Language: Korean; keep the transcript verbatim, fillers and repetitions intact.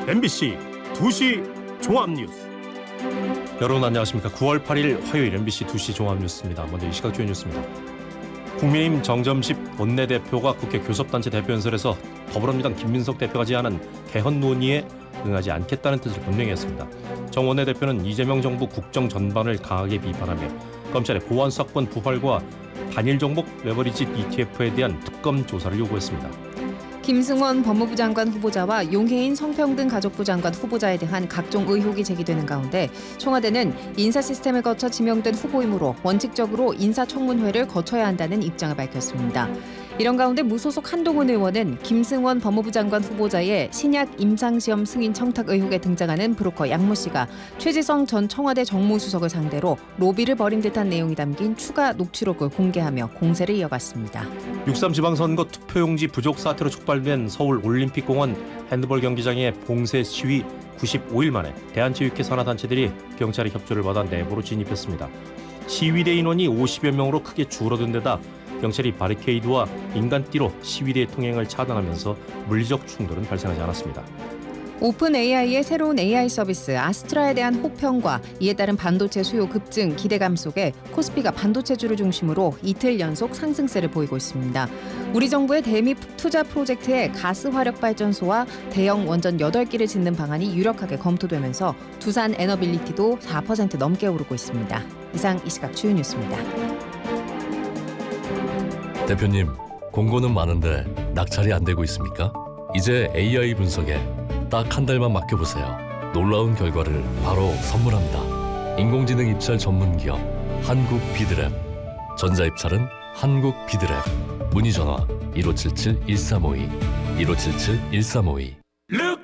엠비씨 두 시 종합뉴스. 여러분 안녕하십니까. 구월 팔일 화요일 엠비씨 두 시 종합뉴스입니다. 먼저 이 시각 주요 뉴스입니다. 국민의힘 정점십 원내대표가 국회 교섭단체 대표연설에서 더불어민주당 김민석 대표가 제안한 개헌 논의에 응하지 않겠다는 뜻을 분명히 했습니다. 정 원내대표는 이재명 정부 국정 전반을 강하게 비판하며 검찰의 보안 수사권 부활과 단일 종목 레버리지 이티에프에 대한 특검 조사를 요구했습니다. 김승원 법무부 장관 후보자와 용해인 성평등 가족부 장관 후보자에 대한 각종 의혹이 제기되는 가운데 청와대는 인사 시스템을 거쳐 지명된 후보이므로 원칙적으로 인사청문회를 거쳐야 한다는 입장을 밝혔습니다. 이런 가운데 무소속 한동훈 의원은 김승원 법무부 장관 후보자의 신약 임상시험 승인 청탁 의혹에 등장하는 브로커 양모 씨가 최지성 전 청와대 정무수석을 상대로 로비를 벌인 듯한 내용이 담긴 추가 녹취록을 공개하며 공세를 이어갔습니다. 육삼 지방선거 투표용지 부족 사태로 촉발된 서울 올림픽공원 핸드볼 경기장의 봉쇄 시위 구십오일 만에 대한체육회 산하단체들이 경찰의 협조를 받아 내부로 진입했습니다. 시위대 인원이 오십여 명으로 크게 줄어든 데다 경찰이 바리케이드와 인간띠로 시위대 통행을 차단하면서 물리적 충돌은 발생하지 않았습니다. 오픈 에이아이의 새로운 에이아이 서비스 아스트라에 대한 호평과 이에 따른 반도체 수요 급증 기대감 속에 코스피가 반도체주를 중심으로 이틀 연속 상승세를 보이고 있습니다. 우리 정부의 대미 투자 프로젝트에 가스 화력 발전소와 대형 원전 여덟 기를 짓는 방안이 유력하게 검토되면서 두산 에너빌리티도 사 퍼센트 넘게 오르고 있습니다. 이상 이 시각 주요 뉴스입니다. 대표님, 공고는 많은데 낙찰이 안 되고 있습니까? 이제 에이아이 분석에 딱 한 달만 맡겨보세요. 놀라운 결과를 바로 선물합니다. 인공지능 입찰 전문 기업 한국 비드랩. 전자 입찰은 한국 비드랩. 문의 전화 일오칠칠 일삼오이 일오칠칠 일삼오이.